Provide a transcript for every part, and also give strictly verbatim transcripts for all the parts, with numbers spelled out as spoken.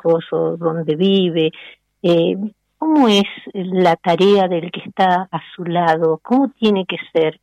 hijos o dónde vive. Eh, ¿Cómo es la tarea del que está a su lado? ¿Cómo tiene que ser?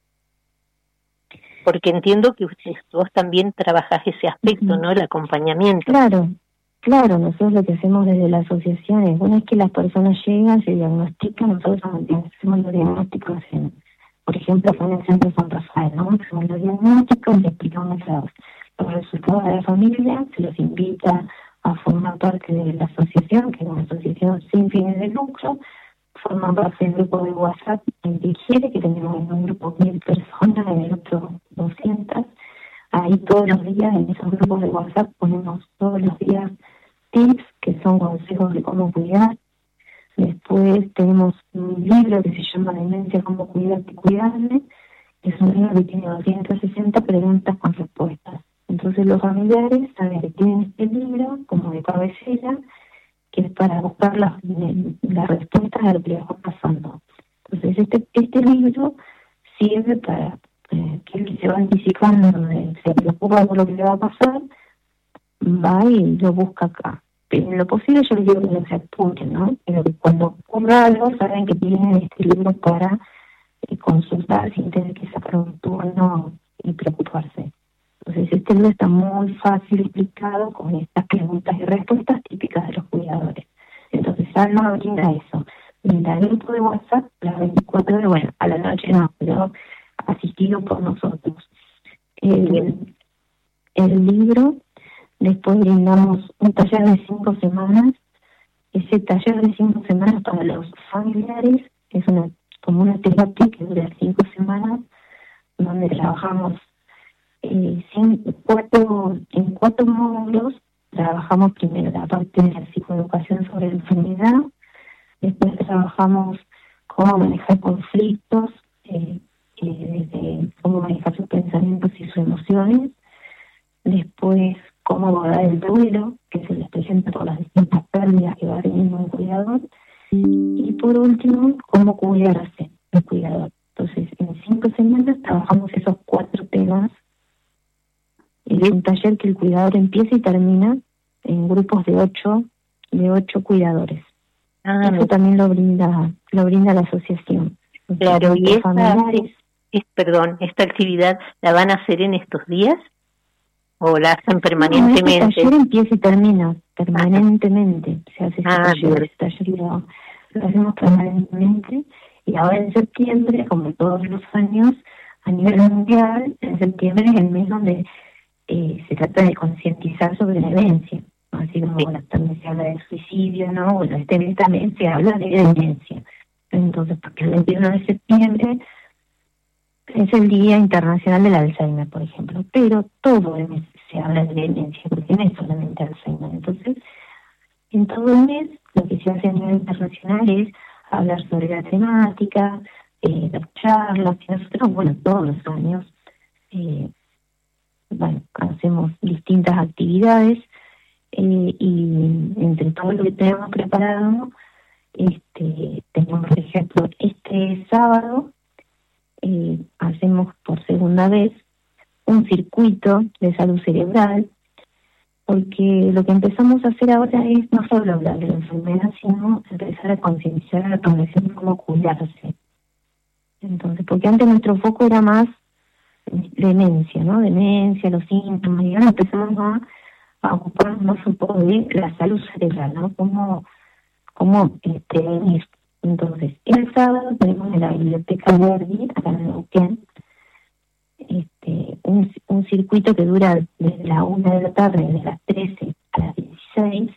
Porque entiendo que usted, vos también trabajás ese aspecto, Uh-huh. ¿no? El acompañamiento. Claro, claro, nosotros lo que hacemos desde la asociación es, una vez que las personas llegan, se diagnostican, nosotros hacemos los diagnósticos en, por ejemplo, fue en el Centro San Rafael, ¿no? Hacemos los diagnósticos, le explicamos los, los resultados a la familia, se los invita a formar parte de la asociación, que es una asociación sin fines de lucro, forman parte del grupo de WhatsApp en Digiere, que tenemos en un grupo mil personas, en el otro doscientas. Ahí todos los días, en esos grupos de WhatsApp, ponemos todos los días tips, que son consejos de cómo cuidar. Después tenemos un libro que se llama Demencia, cómo cuidarte y cuidarme. Es un libro que tiene doscientas sesenta preguntas con respuestas. Entonces los familiares saben que tienen este libro como de cabecera, que es para buscar las, las respuestas a lo que les va pasando. Entonces este, este libro sirve para eh, que el que se va anticipando, eh, se preocupa por lo que le va a pasar, va y lo busca acá. Pero en lo posible yo les digo que no se apuren, ¿no? Pero que cuando ocurra algo saben que tienen este libro para eh, consultar sin tener que sacar un turno y preocuparse. Entonces este libro está muy fácil explicado con estas preguntas y respuestas típicas de los cuidadores. Entonces Alma brinda eso. Brinda el grupo de WhatsApp las veinticuatro horas, bueno, a la noche no, pero asistido por nosotros. El, el libro, después brindamos un taller de cinco semanas. Ese taller de cinco semanas para los familiares es una como una terapia que dura cinco semanas, donde trabajamos Eh, cinco, cuatro, en cuatro módulos. Trabajamos primero la parte de la psicoeducación sobre la enfermedad, después trabajamos cómo manejar conflictos, eh, eh, desde cómo manejar sus pensamientos y sus emociones, después cómo abordar el duelo, que se les presenta por las distintas pérdidas que va teniendo un cuidador, y por último, cómo cuidarse el cuidador. Entonces, en cinco semanas trabajamos esos cuatro temas. Es un taller que el cuidador empieza y termina en grupos de ocho, de ocho cuidadores. Ah, Eso no. también lo brinda, lo brinda la asociación. Claro, y esta, familiares, es, perdón, esta actividad la van a hacer en estos días o la hacen permanentemente. No, este taller empieza y termina permanentemente. Se hace ese ah, taller, ese taller lo, lo hacemos permanentemente. Y ahora en septiembre, como todos los años, a nivel mundial, en septiembre es el mes donde Eh, se trata de concientizar sobre la demencia, ¿no? Así como, bueno, también se habla de suicidio, ¿no? Bueno, este mes también se habla de demencia. Entonces, porque el veintiuno de septiembre es el Día Internacional del Alzheimer, por ejemplo, pero todo el mes se habla de demencia, porque no es solamente Alzheimer. Entonces, en todo el mes, lo que se hace a nivel internacional es hablar sobre la temática, eh, las charlas, y nosotros, bueno, todos los años, eh, bueno, hacemos distintas actividades eh, y entre todo lo que tenemos preparado, este, tenemos, por ejemplo, este sábado eh, hacemos por segunda vez un circuito de salud cerebral, porque lo que empezamos a hacer ahora es no solo hablar de la enfermedad, sino empezar a concientizar a la población de cómo cuidarse. Entonces, porque antes nuestro foco era más demencia, ¿no? Demencia, los síntomas, y ahora empezamos a, a ocuparnos más un poco de la salud cerebral, ¿no? Cómo, cómo este, venir. Entonces, el sábado tenemos en la Biblioteca Verdi, acá en Neuquén, este, un, un circuito que dura desde la una de la tarde, desde las trece a las dieciséis.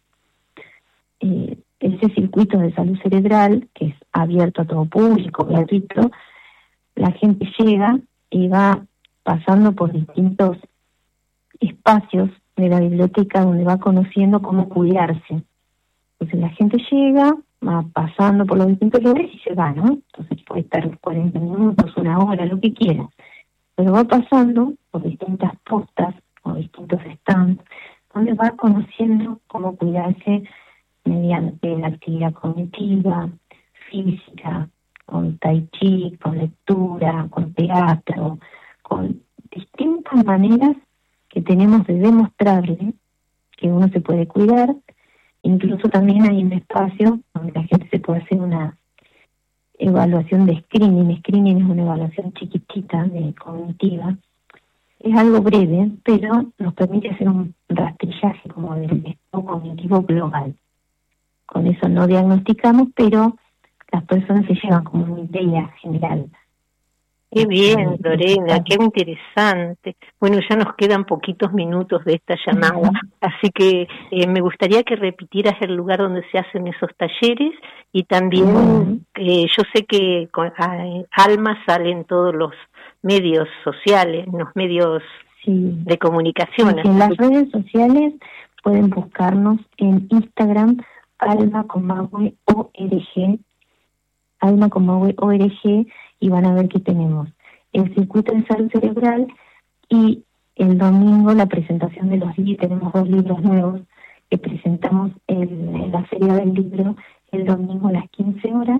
Eh, ese circuito de salud cerebral, que es abierto a todo público, gratuito, la gente llega y va pasando por distintos espacios de la biblioteca donde va conociendo cómo cuidarse. Entonces la gente llega, va pasando por los distintos lugares y se va, ¿no? Entonces puede estar cuarenta minutos, una hora, lo que quiera. Pero va pasando por distintas postas o distintos stands donde va conociendo cómo cuidarse mediante la actividad cognitiva, física, con tai chi, con lectura, con teatro, con distintas maneras que tenemos de demostrarle que uno se puede cuidar Incluso también hay un espacio donde la gente se puede hacer una evaluación de screening. Screening es una evaluación chiquitita de cognitiva. Es algo breve, pero nos permite hacer un rastrillaje como del estado cognitivo global. Con eso no diagnosticamos, pero las personas se llevan como una idea general. Qué bien, Lorena, qué interesante. Bueno, ya nos quedan poquitos minutos de esta llamada, uh-huh. así que eh, me gustaría que repitieras el lugar donde se hacen esos talleres y también uh-huh. eh, yo sé que con eh, Alma salen todos los medios sociales, los medios sí. de comunicación. Sí, en las redes sociales pueden buscarnos en Instagram, Alma Comahue O R G, Alma Comahue O R G, y van a ver que tenemos el circuito de salud cerebral y el domingo la presentación de los libros. Tenemos dos libros nuevos que presentamos en, en la Feria del Libro el domingo a las quince horas,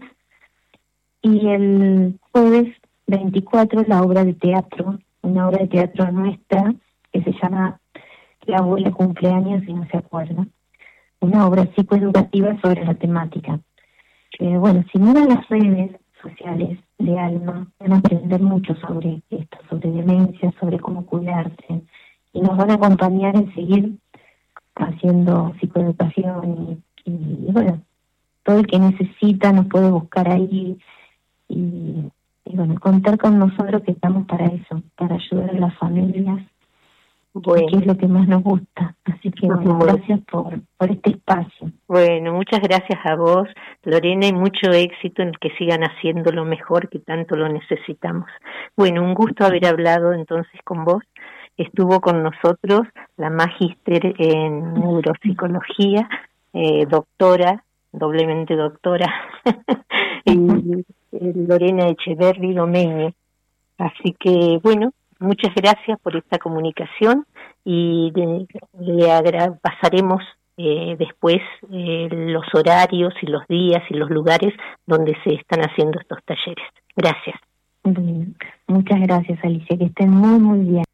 y el jueves veinticuatro la obra de teatro, una obra de teatro nuestra que se llama La abuela cumpleaños y no se acuerda, una obra psicoeducativa sobre la temática. Eh, bueno, si miran las redes sociales de Alma, van a aprender mucho sobre esto, sobre demencia, sobre cómo cuidarse, y nos van a acompañar en seguir haciendo psicoeducación y, y, y bueno, todo el que necesita nos puede buscar ahí y, y bueno, contar con nosotros, que estamos para eso, para ayudar a las familias, bueno. que es lo que más nos gusta. Así que bueno, gracias por, por este espacio. Bueno, muchas gracias a vos, Lorena, y mucho éxito en el que sigan haciendo lo mejor, que tanto lo necesitamos. Bueno, un gusto haber hablado entonces con vos. Estuvo con nosotros la magíster en neuropsicología, eh, doctora, doblemente doctora, y, eh, Lorena Echeverri Domeño. Así que, bueno, muchas gracias por esta comunicación y le, le agra- pasaremos eh, después eh, los horarios y los días y los lugares donde se están haciendo estos talleres. Gracias. Bien. Muchas gracias, Alicia, que estén muy, muy bien.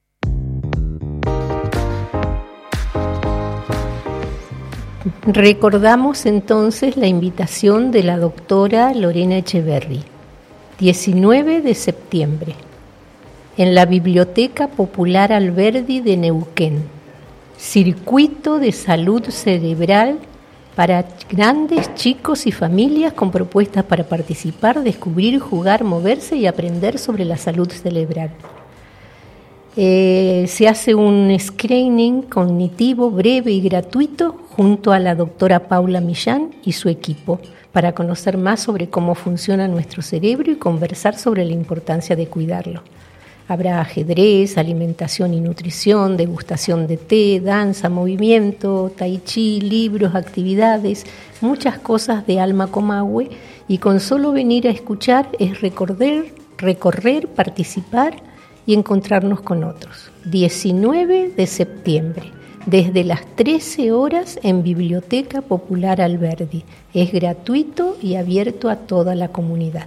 Recordamos entonces la invitación de la doctora Lorena Echeverri, diecinueve de septiembre. En la Biblioteca Popular Alberdi de Neuquén, circuito de salud cerebral para grandes, chicos y familias con propuestas para participar, descubrir, jugar, moverse y aprender sobre la salud cerebral. Eh, se hace un screening cognitivo breve y gratuito junto a la doctora Paula Millán y su equipo para conocer más sobre cómo funciona nuestro cerebro y conversar sobre la importancia de cuidarlo. Habrá ajedrez, alimentación y nutrición, degustación de té, danza, movimiento, tai chi, libros, actividades, muchas cosas de Alma Comahue, y con solo venir a escuchar es recorrer, recorrer, participar y encontrarnos con otros. diecinueve de septiembre, desde las trece horas en Biblioteca Popular Alberdi. Es gratuito y abierto a toda la comunidad.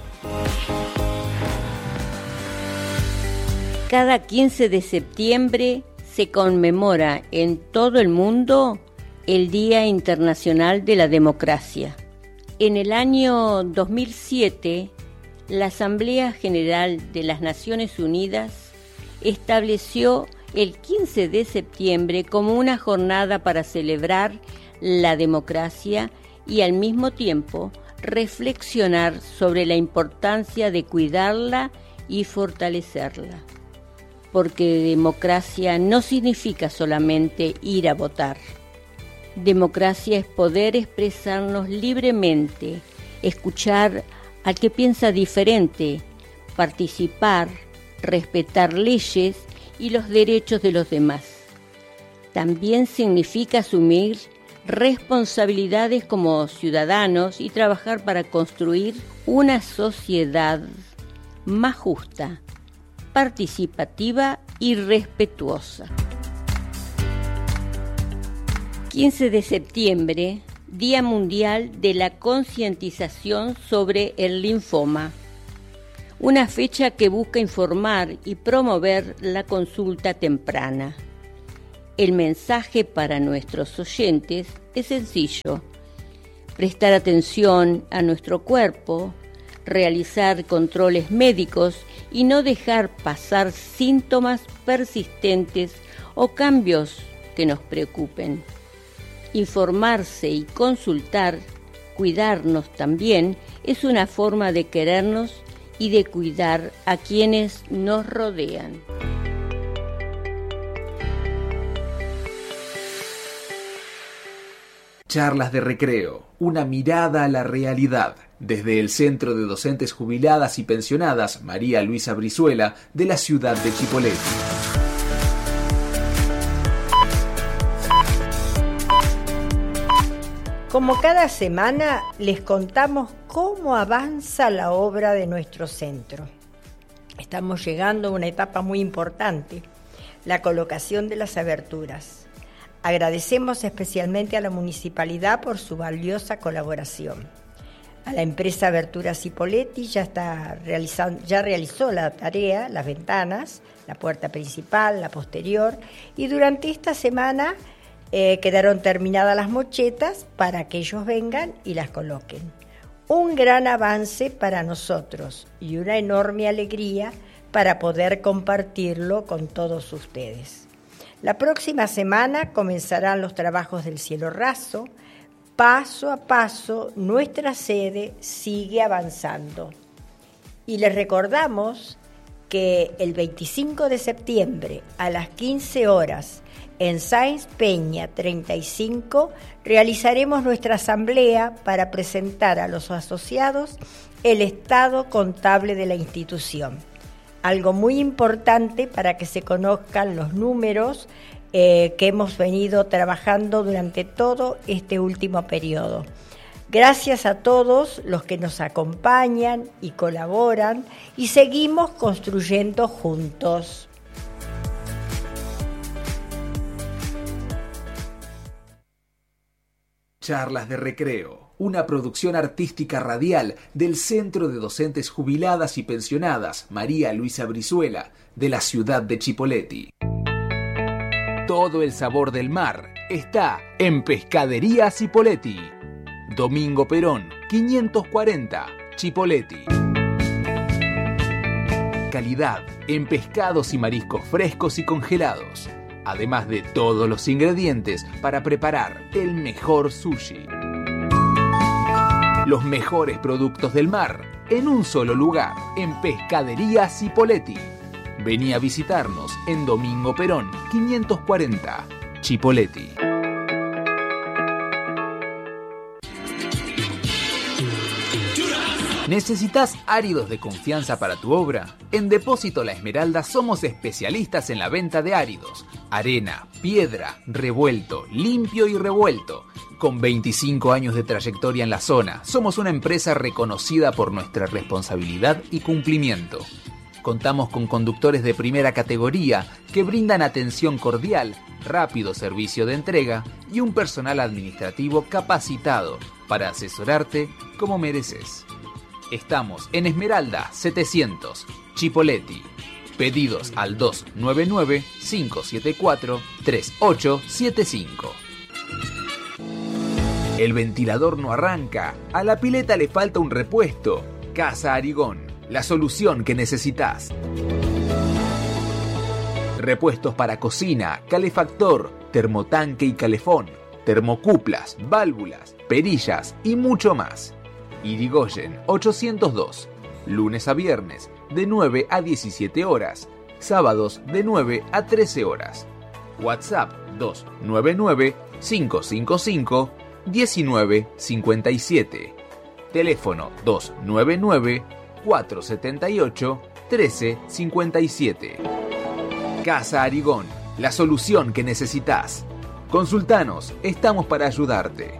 Cada quince de septiembre se conmemora en todo el mundo el Día Internacional de la Democracia. En el año dos mil siete, la Asamblea General de las Naciones Unidas estableció el quince de septiembre como una jornada para celebrar la democracia y al mismo tiempo reflexionar sobre la importancia de cuidarla y fortalecerla. Porque democracia no significa solamente ir a votar. Democracia es poder expresarnos libremente, escuchar al que piensa diferente, participar, respetar leyes y los derechos de los demás. También significa asumir responsabilidades como ciudadanos y trabajar para construir una sociedad más justa, participativa y respetuosa. quince de septiembre, Día Mundial de la Concientización sobre el Linfoma. Una fecha que busca informar y promover la consulta temprana. El mensaje para nuestros oyentes es sencillo: prestar atención a nuestro cuerpo, realizar controles médicos y no dejar pasar síntomas persistentes o cambios que nos preocupen. Informarse y consultar, cuidarnos también, es una forma de querernos y de cuidar a quienes nos rodean. Charlas de recreo, una mirada a la realidad, desde el Centro de Docentes Jubiladas y Pensionadas María Luisa Brizuela de la ciudad de Chipoleti. Como cada semana, les contamos cómo avanza la obra de nuestro centro. Estamos llegando a una etapa muy importante, la colocación de las aberturas. Agradecemos especialmente a la municipalidad por su valiosa colaboración. A la empresa Aberturas Cipolletti ya, está realizando, ya realizó la tarea, las ventanas, la puerta principal, la posterior, y durante esta semana Eh, quedaron terminadas las mochetas para que ellos vengan y las coloquen. Un gran avance para nosotros y una enorme alegría para poder compartirlo con todos ustedes. La próxima semana comenzarán los trabajos del cielo raso. Paso a paso, nuestra sede sigue avanzando. Y les recordamos que el veinticinco de septiembre a las quince horas en Sáenz Peña treinta y cinco realizaremos nuestra asamblea para presentar a los asociados el estado contable de la institución. Algo muy importante para que se conozcan los números eh, que hemos venido trabajando durante todo este último periodo. Gracias a todos los que nos acompañan y colaboran y seguimos construyendo juntos. Charlas de recreo, una producción artística radial del Centro de Docentes Jubiladas y Pensionadas María Luisa Brizuela de la ciudad de Chipoleti. Todo el sabor del mar está en Pescadería Cipolletti. Domingo Perón, quinientos cuarenta, Chipoleti. Calidad en pescados y mariscos frescos y congelados, además de todos los ingredientes para preparar el mejor sushi. Los mejores productos del mar en un solo lugar, en Pescadería Cipolletti. Vení a visitarnos en Domingo Perón, quinientos cuarenta, Chipoleti. ¿Necesitas áridos de confianza para tu obra? En Depósito La Esmeralda somos especialistas en la venta de áridos. Arena, piedra, revuelto, limpio y revuelto. Con veinticinco años de trayectoria en la zona, somos una empresa reconocida por nuestra responsabilidad y cumplimiento. Contamos con conductores de primera categoría que brindan atención cordial, rápido servicio de entrega y un personal administrativo capacitado para asesorarte como mereces. Estamos en Esmeralda setecientos, Chipoleti. Pedidos al dos nueve nueve, cinco siete cuatro, tres ocho siete cinco. El ventilador no arranca, a la pileta le falta un repuesto. Casa Arigón, la solución que necesitas. Repuestos para cocina, calefactor, termotanque y calefón, termocuplas, válvulas, perillas y mucho más. Irigoyen ochocientos dos, lunes a viernes de nueve a diecisiete horas, sábados de nueve a trece horas. WhatsApp dos nueve nueve, cinco cinco cinco, uno nueve cinco siete. Teléfono dos nueve nueve, cuatro siete ocho, uno tres cinco siete. Casa Arigón, la solución que necesitas. Consultanos, estamos para ayudarte.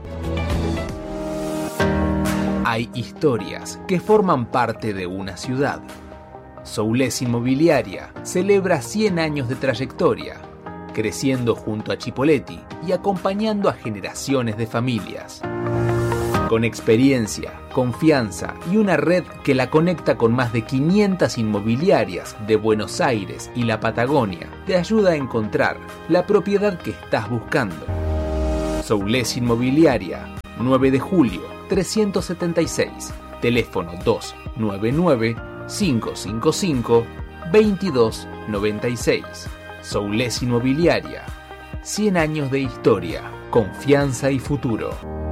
Hay historias que forman parte de una ciudad. Soulés Inmobiliaria celebra cien años de trayectoria, creciendo junto a Chipoleti y acompañando a generaciones de familias. Con experiencia, confianza y una red que la conecta con más de quinientas inmobiliarias de Buenos Aires y la Patagonia, te ayuda a encontrar la propiedad que estás buscando. Soulés Inmobiliaria, nueve de julio, trescientos setenta y seis, teléfono dos nueve nueve, cinco cinco cinco, dos dos nueve seis. Soulés Inmobiliaria, cien años de historia, confianza y futuro.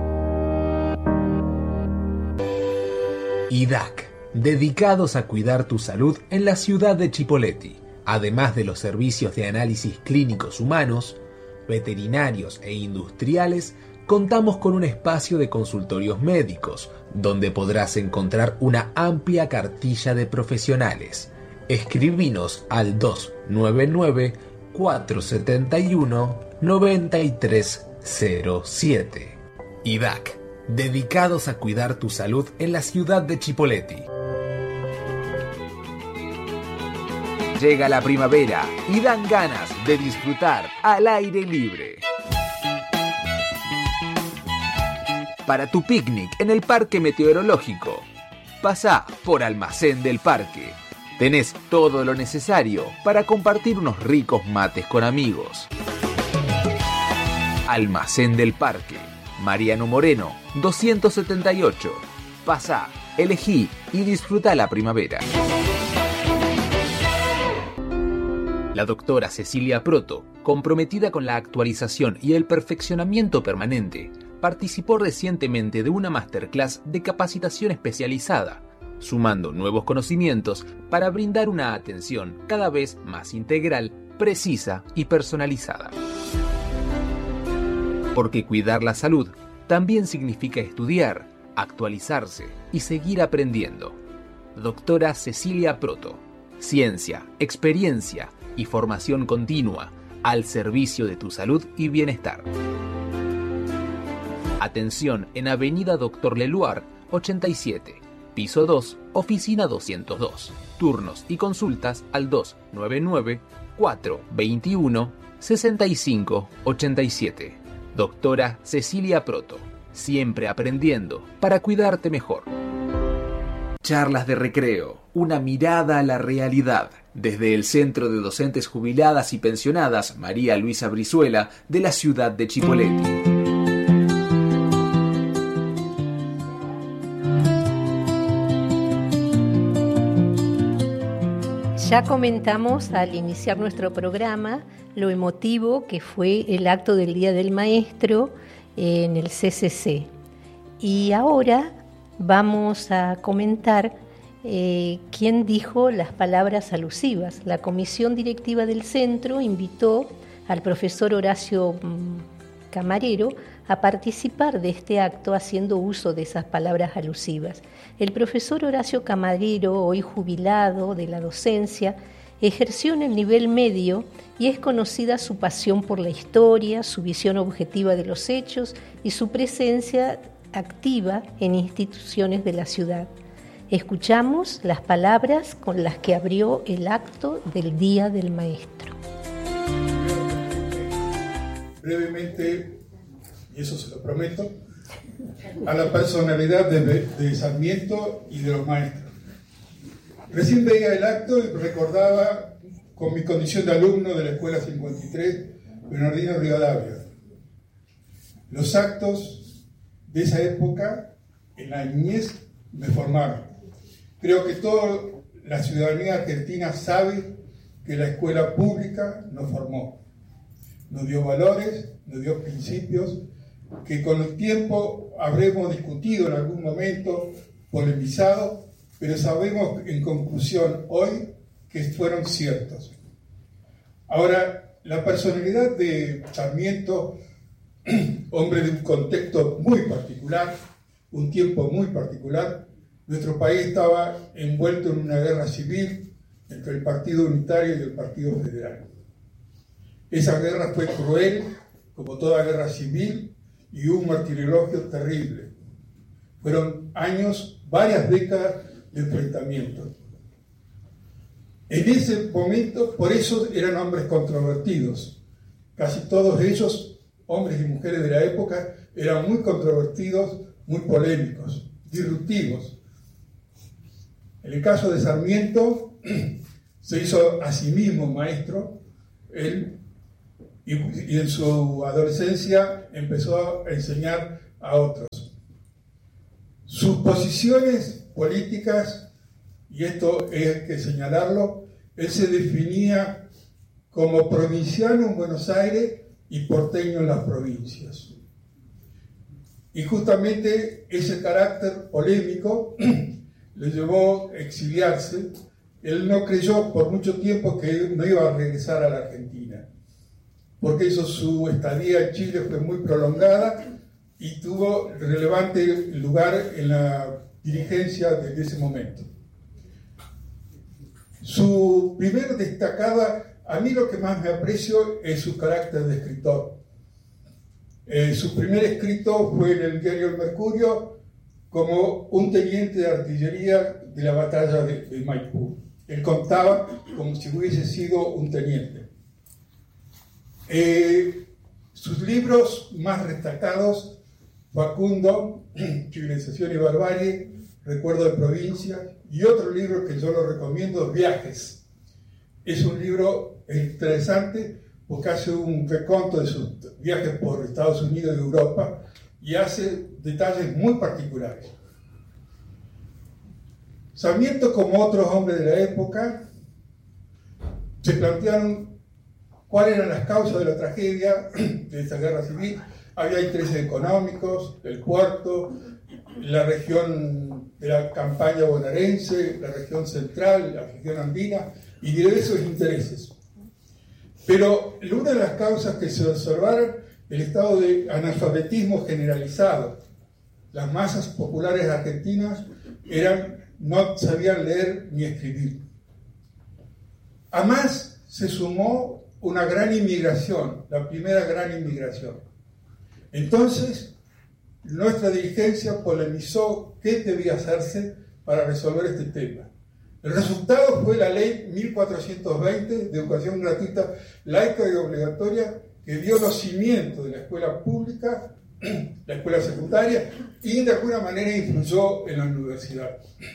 I D A C, dedicados a cuidar tu salud en la ciudad de Chipoleti. Además de los servicios de análisis clínicos humanos, veterinarios e industriales, contamos con un espacio de consultorios médicos, donde podrás encontrar una amplia cartilla de profesionales. Escribinos al dos nueve nueve, cuatro siete uno, nueve tres cero siete. I D A C, dedicados a cuidar tu salud en la ciudad de Chipoleti. Llega la primavera y dan ganas de disfrutar al aire libre. Para tu picnic en el Parque Meteorológico, pasá por Almacén del Parque. Tenés todo lo necesario para compartir unos ricos mates con amigos. Almacén del Parque, Mariano Moreno, doscientos setenta y ocho. Pasá, elegí y disfruta la primavera. La doctora Cecilia Proto, comprometida con la actualización y el perfeccionamiento permanente, participó recientemente de una masterclass de capacitación especializada, sumando nuevos conocimientos para brindar una atención cada vez más integral, precisa y personalizada. Porque cuidar la salud también significa estudiar, actualizarse y seguir aprendiendo. Doctora Cecilia Proto, ciencia, experiencia y formación continua al servicio de tu salud y bienestar. Atención en Avenida Doctor Leluar, ochenta y siete, piso dos, oficina doscientos dos. Turnos y consultas al dos nueve nueve, cuatro dos uno, seis cinco ocho siete. Doctora Cecilia Proto, siempre aprendiendo para cuidarte mejor. Charlas de recreo, una mirada a la realidad. Desde el Centro de Docentes Jubiladas y Pensionadas María Luisa Brizuela de la ciudad de Chipoleti. Ya comentamos al iniciar nuestro programa lo emotivo que fue el acto del Día del Maestro en el C C C. Y ahora vamos a comentar eh, quién dijo las palabras alusivas. La comisión directiva del centro invitó al profesor Horacio Camarero a participar de este acto haciendo uso de esas palabras alusivas. El profesor Horacio Camarero, hoy jubilado de la docencia, ejerció en el nivel medio y es conocida su pasión por la historia, su visión objetiva de los hechos y su presencia activa en instituciones de la ciudad. Escuchamos las palabras con las que abrió el acto del Día del Maestro. Brevemente, y eso se lo prometo, a la personalidad de, de Sarmiento y de los maestros. Recién veía el acto y recordaba con mi condición de alumno de la Escuela cincuenta y tres, Bernardino Rivadavia. Los actos de esa época, en la niñez, me formaron. Creo que toda la ciudadanía argentina sabe que la escuela pública nos formó. Nos dio valores, nos dio principios, que con el tiempo habremos discutido en algún momento, polemizado, pero sabemos en conclusión hoy que fueron ciertos. Ahora, la personalidad de Sarmiento, hombre de un contexto muy particular, un tiempo muy particular, nuestro país estaba envuelto en una guerra civil entre el Partido Unitario y el Partido Federal. Esa guerra fue cruel, como toda guerra civil, y hubo un martirologio terrible. Fueron años, varias décadas de enfrentamiento. En ese momento, por eso eran hombres controvertidos. Casi todos ellos, hombres y mujeres de la época, eran muy controvertidos, muy polémicos, disruptivos. En el caso de Sarmiento, se hizo a sí mismo maestro, él, y, y en su adolescencia empezó a enseñar a otros. Sus posiciones políticas, y esto hay que señalarlo, él se definía como provinciano en Buenos Aires y porteño en las provincias. Y justamente ese carácter polémico le llevó a exiliarse. Él no creyó por mucho tiempo que no iba a regresar a la Argentina, porque eso, su estadía en Chile fue muy prolongada y tuvo relevante lugar en la dirigencia de ese momento. Su primer destacada, a mí lo que más me aprecio es su carácter de escritor. Eh, su primer escrito fue en el diario El Mercurio como un teniente de artillería de la batalla de, de Maipú. Él contaba como si hubiese sido un teniente. Eh, sus libros más destacados, Facundo, Civilización y Barbarie, Recuerdo de Provincia, y otro libro que yo lo recomiendo, Viajes. Es un libro interesante porque hace un reconto de sus viajes por Estados Unidos y Europa y hace detalles muy particulares. Sarmiento, como otros hombres de la época, se plantearon cuáles eran las causas de la tragedia de esta guerra civil. Había intereses económicos, el puerto, la región de la campaña bonaerense, la región central, la región andina, y de esos intereses. Pero una de las causas que se observaron, el estado de analfabetismo generalizado. Las masas populares argentinas eran, no sabían leer ni escribir. A más se sumó una gran inmigración, la primera gran inmigración. Entonces, nuestra dirigencia polemizó qué debía hacerse para resolver este tema. El resultado fue la ley mil cuatrocientos veinte de educación gratuita, laica y obligatoria, que dio los cimientos de la escuela pública, la escuela secundaria, y de alguna manera influyó en la universidad.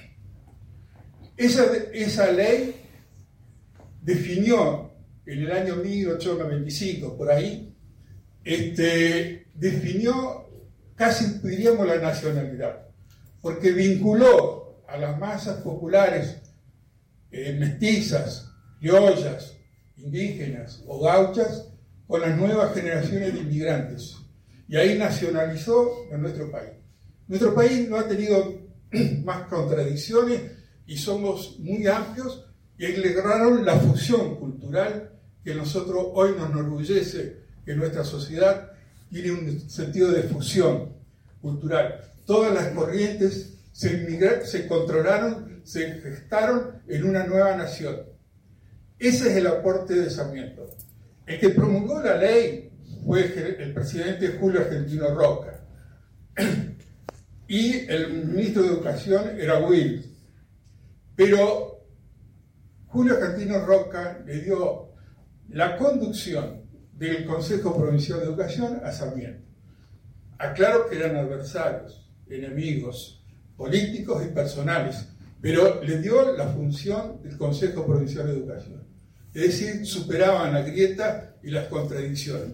Esa, esa ley definió en el año mil ochocientos noventa y cinco, por ahí, este, definió casi, diríamos, la nacionalidad, porque vinculó a las masas populares eh, mestizas, criollas, indígenas o gauchas con las nuevas generaciones de inmigrantes, y ahí nacionalizó a nuestro país. Nuestro país no ha tenido más contradicciones y somos muy amplios, y lograron la fusión cultural que nosotros hoy nos enorgullece, que nuestra sociedad tiene un sentido de fusión cultural. Todas las corrientes se, inmigraron, se controlaron, se gestaron en una nueva nación. Ese es el aporte de Sarmiento. El que promulgó la ley fue el presidente Julio Argentino Roca, y el ministro de Educación era Wills. Pero Julio Argentino Roca le dio la conducción del Consejo Provincial de Educación a Sarmiento. Aclaro que eran adversarios, enemigos políticos y personales, pero le dio la función del Consejo Provincial de Educación. Es decir, superaban la grieta y las contradicciones.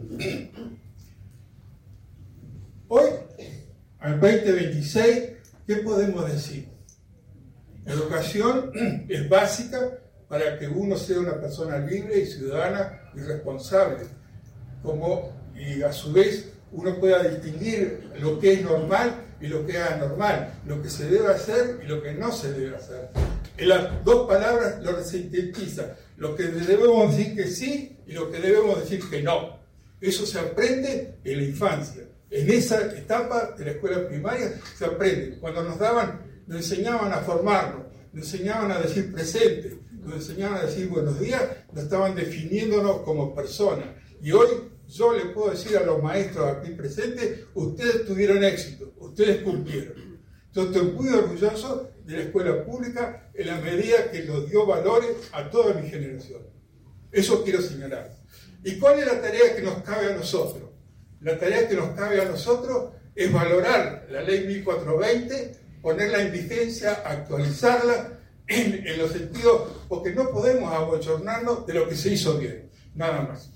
Hoy, al veinte veintiséis, ¿qué podemos decir? La educación es básica para que uno sea una persona libre y ciudadana y responsable, como, y a su vez uno pueda distinguir lo que es normal y lo que es anormal, lo que se debe hacer y lo que no se debe hacer. En las dos palabras lo sintetiza, lo que debemos decir que sí y lo que debemos decir que no. Eso se aprende en la infancia. En esa etapa de la escuela primaria se aprende. Cuando nos daban, nos enseñaban a formarnos, nos enseñaban a decir presente, nos enseñaban a decir buenos días, nos estaban definiéndonos como personas. Y hoy yo le puedo decir a los maestros aquí presentes, ustedes tuvieron éxito, ustedes cumplieron. Yo estoy muy orgulloso de la escuela pública en la medida que nos dio valores a toda mi generación. Eso quiero señalar. ¿Y cuál es la tarea que nos cabe a nosotros? La tarea que nos cabe a nosotros es valorar la ley mil cuatrocientos veinte, ponerla en vigencia, actualizarla en, en los sentidos, porque no podemos abochornarnos de lo que se hizo bien, nada más.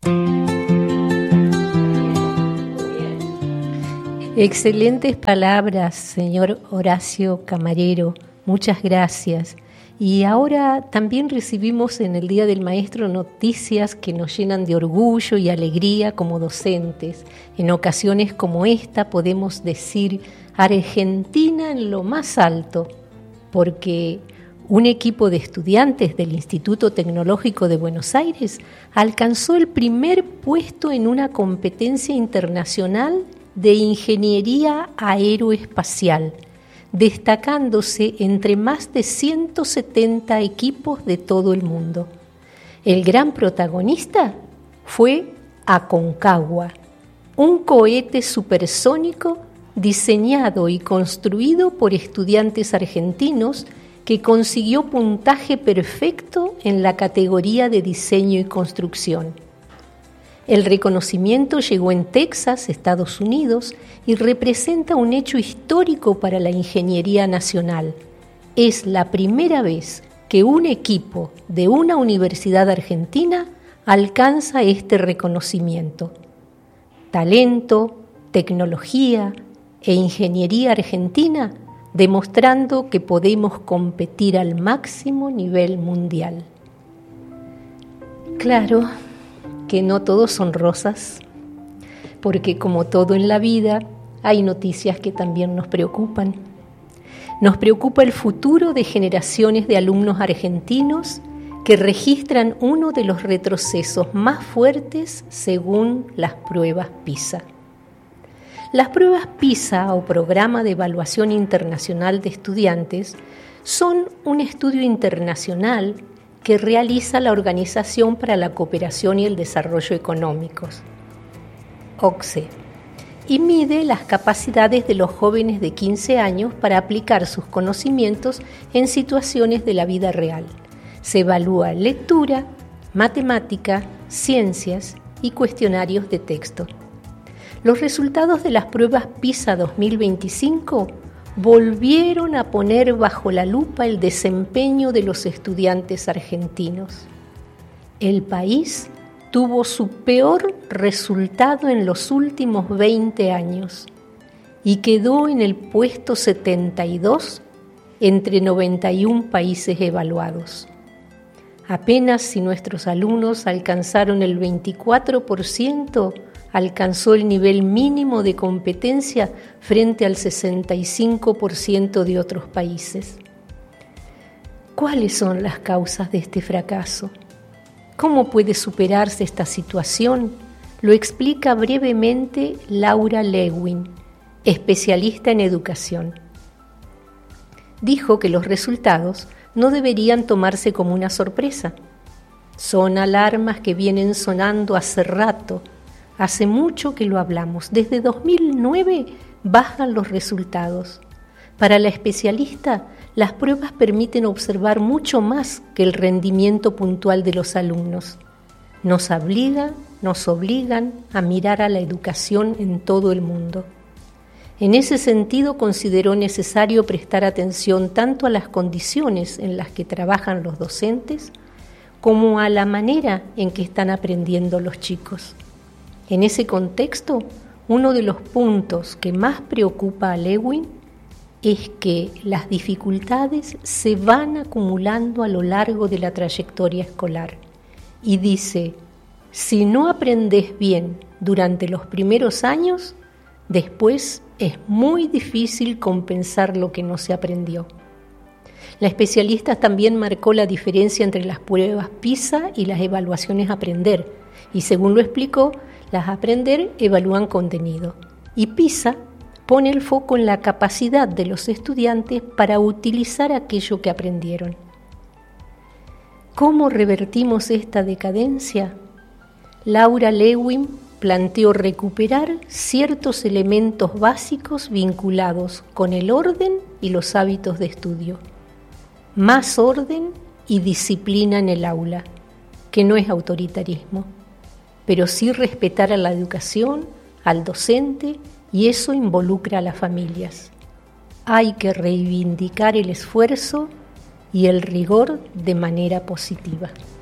Excelentes palabras, señor Horacio Camarero. Muchas gracias. Y ahora también recibimos en el Día del Maestro noticias que nos llenan de orgullo y alegría como docentes. En ocasiones como esta podemos decir Argentina en lo más alto, porque un equipo de estudiantes del Instituto Tecnológico de Buenos Aires alcanzó el primer puesto en una competencia internacional de ingeniería aeroespacial, destacándose entre más de ciento setenta equipos de todo el mundo. El gran protagonista fue Aconcagua, un cohete supersónico diseñado y construido por estudiantes argentinos que consiguió puntaje perfecto en la categoría de diseño y construcción. El reconocimiento llegó en Texas, Estados Unidos, y representa un hecho histórico para la ingeniería nacional. Es la primera vez que un equipo de una universidad argentina alcanza este reconocimiento. Talento, tecnología e ingeniería argentina demostrando que podemos competir al máximo nivel mundial. Claro que no todos son rosas, porque como todo en la vida, hay noticias que también nos preocupan. Nos preocupa el futuro de generaciones de alumnos argentinos que registran uno de los retrocesos más fuertes según las pruebas PISA. Las pruebas PISA o Programa de Evaluación Internacional de Estudiantes son un estudio internacional que realiza la Organización para la Cooperación y el Desarrollo Económicos, O C D E, y mide las capacidades de los jóvenes de quince años para aplicar sus conocimientos en situaciones de la vida real. Se evalúa lectura, matemática, ciencias y cuestionarios de texto. Los resultados de las pruebas PISA dos mil veinticinco volvieron a poner bajo la lupa el desempeño de los estudiantes argentinos. El país tuvo su peor resultado en los últimos veinte años y quedó en el puesto setenta y dos entre noventa y uno países evaluados. Apenas si nuestros alumnos alcanzaron el veinticuatro por ciento, alcanzó el nivel mínimo de competencia frente al sesenta y cinco por ciento de otros países. ¿Cuáles son las causas de este fracaso? ¿Cómo puede superarse esta situación? Lo explica brevemente Laura Lewin, especialista en educación. Dijo que los resultados no deberían tomarse como una sorpresa. Son alarmas que vienen sonando hace rato. Hace mucho que lo hablamos. Desde dos mil nueve bajan los resultados. Para la especialista, las pruebas permiten observar mucho más que el rendimiento puntual de los alumnos. Nos obligan, nos obligan a mirar a la educación en todo el mundo. En ese sentido, consideró necesario prestar atención tanto a las condiciones en las que trabajan los docentes como a la manera en que están aprendiendo los chicos. En ese contexto, uno de los puntos que más preocupa a Lewin es que las dificultades se van acumulando a lo largo de la trayectoria escolar. Y dice, si no aprendes bien durante los primeros años, después es muy difícil compensar lo que no se aprendió. La especialista también marcó la diferencia entre las pruebas PISA y las evaluaciones Aprender, y según lo explicó, las Aprender evalúan contenido y PISA pone el foco en la capacidad de los estudiantes para utilizar aquello que aprendieron. ¿Cómo revertimos esta decadencia? Laura Lewin planteó recuperar ciertos elementos básicos vinculados con el orden y los hábitos de estudio. Más orden y disciplina en el aula, que no es autoritarismo, pero sí respetar a la educación, al docente y eso involucra a las familias. Hay que reivindicar el esfuerzo y el rigor de manera positiva.